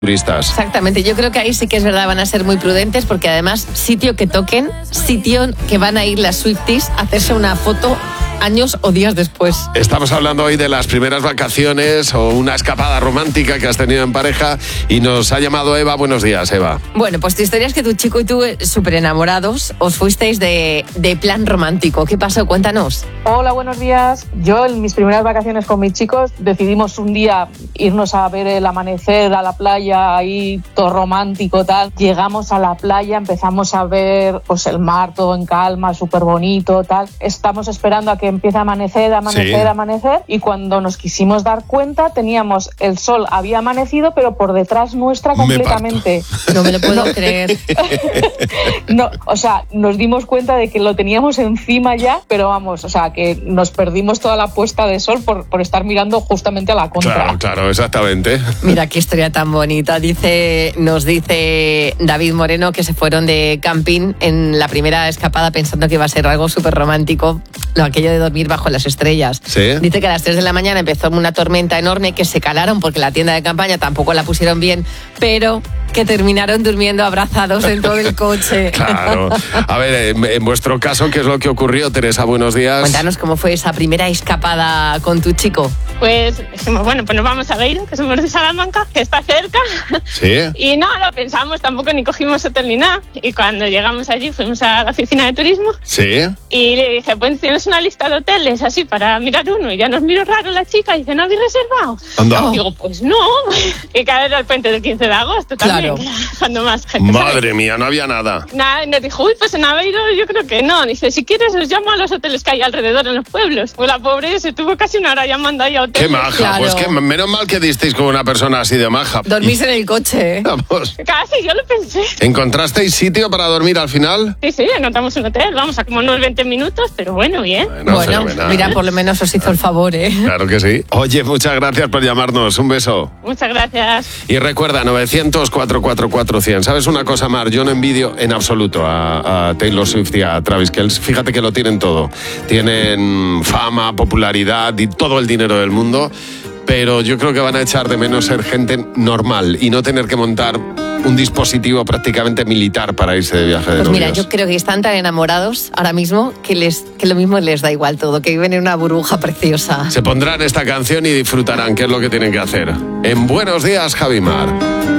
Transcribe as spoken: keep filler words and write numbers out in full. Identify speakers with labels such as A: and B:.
A: turistas.
B: Exactamente, yo creo que ahí sí que es verdad, van a ser muy prudentes porque además sitio que toquen, sitio que van a ir las Swifties a hacerse una foto años o días después.
A: Estamos hablando hoy de las primeras vacaciones o una escapada romántica que has tenido en pareja y nos ha llamado Eva. Buenos días, Eva.
B: Bueno, pues tu historia es que tu chico y tú, súper enamorados, os fuisteis de, de plan romántico. ¿Qué pasó? Cuéntanos.
C: Hola, buenos días. Yo en mis primeras vacaciones con mis chicos decidimos un día irnos a ver el amanecer a la playa, ahí todo romántico, tal. Llegamos a la playa, empezamos a ver pues el mar todo en calma, súper bonito, tal. Estamos esperando a que empiece a amanecer, amanecer, sí. amanecer, y cuando nos quisimos dar cuenta teníamos el sol, había amanecido, pero por detrás nuestra completamente.
B: Me no me lo puedo creer.
C: No, o sea, nos dimos cuenta de que lo teníamos encima ya, pero vamos, o sea, que nos perdimos toda la puesta de sol por, por estar mirando justamente a la contra.
A: Claro, claro, exactamente.
B: Mira qué historia tan bonita. Dice, nos dice David Moreno que se fueron de camping en la primera escapada pensando que iba a ser algo súper romántico, lo aquello de dormir bajo las estrellas.
A: ¿Sí?
B: Dice que a las tres de la mañana empezó una tormenta enorme, que se calaron porque la tienda de campaña tampoco la pusieron bien, pero que terminaron durmiendo abrazados dentro del coche.
A: Claro. A ver, en, en vuestro caso, ¿qué es lo que ocurrió, Teresa? Buenos días.
B: Cuéntanos cómo fue esa primera escapada con tu chico.
D: Pues dijimos, bueno, pues nos vamos a Beiro, que somos de Salamanca, que está cerca.
A: Sí.
D: Y no, lo pensamos, tampoco ni cogimos hotel ni nada. Y cuando llegamos allí, fuimos a la oficina de turismo.
A: Sí.
D: Y le dije, pues tienes una lista de hoteles así para mirar uno. Y ya nos miró raro la chica y dice, ¿no habéis reservado?
A: Anda.
D: Y digo, pues no. Y cada vez era el puente del quince de agosto también.
B: Claro.
D: Cuando más gente.
A: Madre
D: ¿sabes?
A: mía, no había nada.
D: Nada, y nos dijo, uy, pues en Aveiro yo creo que no. Dice, si quieres os llamo a los hoteles que hay alrededor en los pueblos. Pues la pobre se tuvo casi una hora llamando ahí a hoteles.
A: Qué maja,
B: Claro.
A: pues que menos mal que disteis con una persona así de maja.
B: Dormís en el coche, ¿eh?
A: Vamos.
D: Casi, yo lo pensé.
A: ¿Encontrasteis sitio para dormir al final?
D: Sí, sí, encontramos un hotel, vamos a como unos veinte minutos, pero bueno, bien.
A: Bueno,
B: Bueno,
A: fenomenal.
B: mira, por lo menos os hizo el favor, ¿eh?
A: Claro que sí. Oye, muchas gracias por llamarnos. Un beso.
D: Muchas gracias.
A: Y recuerda, novecientos, cuatrocientos cuarenta y cuatro, cien. ¿Sabes una cosa, Mar? Yo no envidio en absoluto a, a Taylor Swift y a Travis Kelce. Fíjate que lo tienen todo. Tienen fama, popularidad y todo el dinero del mundo. Pero yo creo que van a echar de menos ser gente normal y no tener que montar un dispositivo prácticamente militar para irse de viaje de
B: Pues mira,
A: novios.
B: yo creo que están tan enamorados ahora mismo que, les, que lo mismo les da igual todo, que viven en una burbuja preciosa.
A: Se pondrán esta canción y disfrutarán, que es lo que tienen que hacer. En Buenos Días, Javimar.